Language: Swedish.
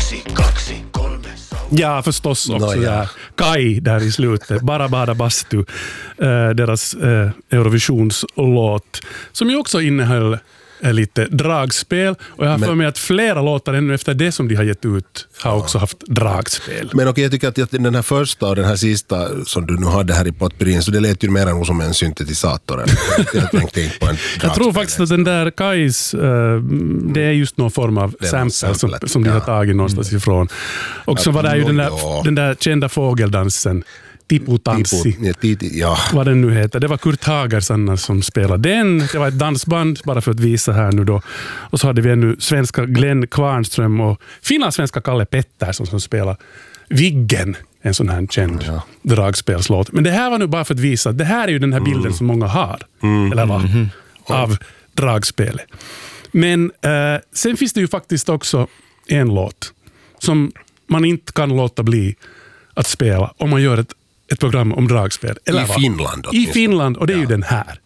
Ja, förstås också. Ja. Kai där i slutet. Bara bada bastu. Deras Eurovisionslåt. Som ju också innehöll lite dragspel. Och jag har för mig att flera låtar ännu efter det som de har gett ut har också haft dragspel. Men okej, jag tycker att den här första och den här sista som du nu hade här i potpurin, så det lät ju mer än som en syntetisator. Jag tror faktiskt att den där Kais, det är just någon form av sample som de har tagit någonstans ifrån. Och så var det ju den där kända fågeldansen. Tiputansi, vad den nu heter. Det var Kurt Hagersanna som spelade den. Det var ett dansband, bara för att visa här nu då. Och så hade vi ännu svenska Glenn Kvarnström och finlandssvenska Kalle Pettersson som spelar Viggen, en sån här känd dragspelslåt. Men det här var nu bara för att visa att det här är ju den här bilden som många har. Eller va? Av dragspelet. Men sen finns det ju faktiskt också en låt som man inte kan låta bli att spela om man gör ett program om dragspel. Eller I Finland. I Finland, och det är ju den här.